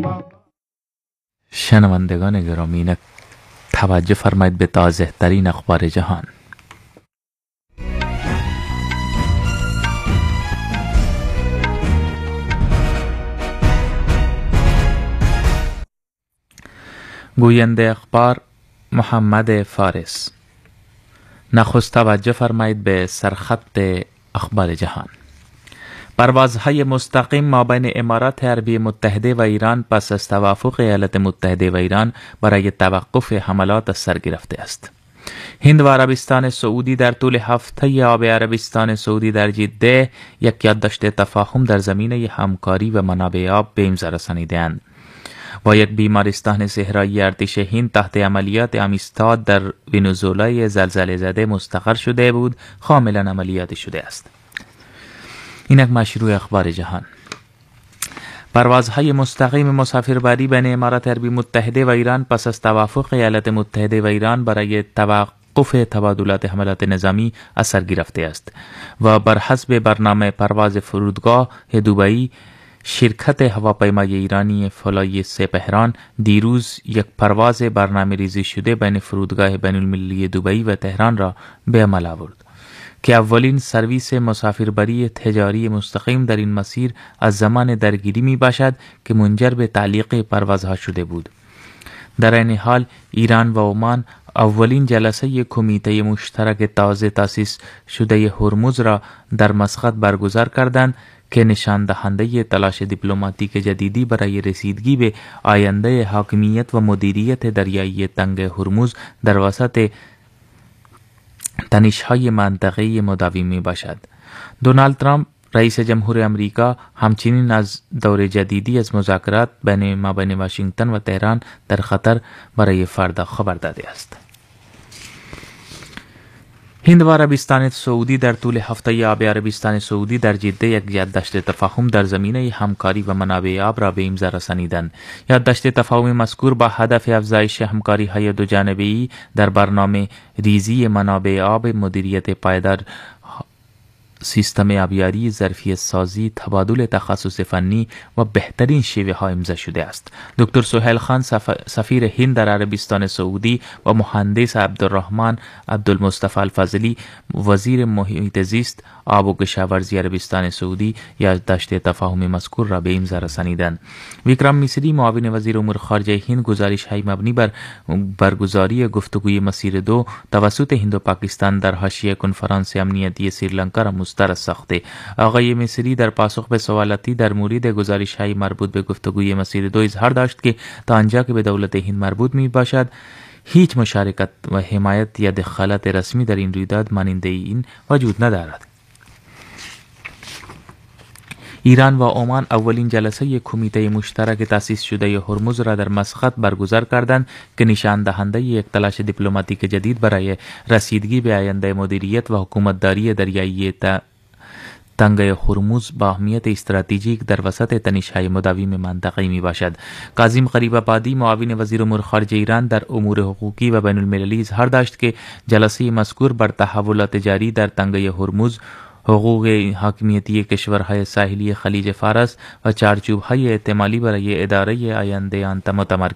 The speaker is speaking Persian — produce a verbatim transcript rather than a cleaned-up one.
شنوندگان گرامی، توجه فرمایید به تازه ترین اخبار جهان. گوینده اخبار محمد فارس. نخست توجه فرمایید به سرخط اخبار جهان. پروازهای مستقیم مابین امارات عربی متحده و ایران پس از توافق ایالات متحده و ایران برای توقف حملات سر گرفته است. هند و عربستان سعودی در طول هفته آب عربستان سعودی در جده یک یادداشت تفاهم در زمینه همکاری و منابع آب به امضا رسانیدند و یک بیمارستان صحرایی ارتش هند تحت عملیات امیستاد در ونزوئلا زلزله زده مستقر شده بود کاملا عملیاتی شده است. اینک مشروع اخبار جهان. پروازهای مستقیم مسافربری بین امارات عربی متحده و ایران پس از توافق ایالات متحده و ایران برای توقف تبادلات حملات نظامی اثر گرفته است و بر حسب برنامه پرواز فرودگاه دبی شرکت هواپیمای ایرانی فلای سپهران دیروز یک پرواز برنامه ریزی شده بین فرودگاه بین المللی دبی و تهران را به عمل آورد که اولین سرویس مسافربری تجاری مستقیم در این مسیر از زمان درگیری می باشد که منجر به تعلیق پروازها شده بود. در این حال ایران و عمان اولین جلسه کمیته مشترک تازه تأسیس شده هرمز را در مسقط برگزار کردند که نشان دهنده تلاش دیپلماتیک جدیدی برای رسیدگی به آینده حاکمیت و مدیریت دریایی تنگ هرمز در وسط تنش‌های منطقه‌ای مداوم می باشد. دونالد ترامپ رئیس جمهور امریکا همچنین از دور جدیدی از مذاکرات بین مابین واشنگتن و تهران در خطر برای فردا خبر داده است. هند و عربستان سعودی در طول هفته آب عربستان سعودی در جده یک یادداشت تفاهم در زمینه همکاری و منابع آب را به امضا رسانیدند. یادداشت تفاهم مذکور با هدف افزایش همکاری های دو جانبه‌ای در برنامه ریزی منابع آب، مدیریت پایدار سیستم آبیاری، ظرفیت سازی، تبادل تخصص فنی و بهترین شیوه ها امضا شده است. دکتر سهیل خان سفیر هند در عربستان سعودی و مهندس عبدالرحمن عبدالمصطفی الفضلی وزیر محیط زیست، آب و کشاورزی عربستان سعودی یادداشت تفاهم مذکور را به امضا رسانیدند. ویکرام میسری معاون وزیر امور خارجه هند گزارش های مبنی بر برگزاری گفتگوی مسیر دو توسط هند و پاکستان در حاشیه کنفرانس امنیتی سریلانکا را مسترد ساخته. آقای مصری در پاسخ به سوالاتی در مورد گزارش های مربوط به گفتگوی مسیر دو اظهار داشت که تا آنجا که به دولت هند مربوط می باشد هیچ مشارکت و حمایت یا دخالت رسمی در این رویداد ماننده این وجود ندارد. ایران و عمان اولین جلسه کمیته مشترک تأسیس شده هرمز را در مسقط برگزار کردند که نشان دهنده یک تلاش دیپلماتیک جدید برای رسیدگی به آینده مدیریت و حکومتداری دریایی تنگ هرمز با اهمیت استراتژیک در وسط تنش‌های مداوم منطقه‌ای می باشد. کاظم غریب‌آبادی معاون وزیر امور خارجه ایران در امور حقوقی و بین المللی اظهار داشت که جلسه مذکور بر تحولات جاری در تنگه هرمز، حقوق حاکمیتی کشورهای ساحلی خلیج فارس و چارچوب‌های احتمالی برای اداره آینده آن متمرکز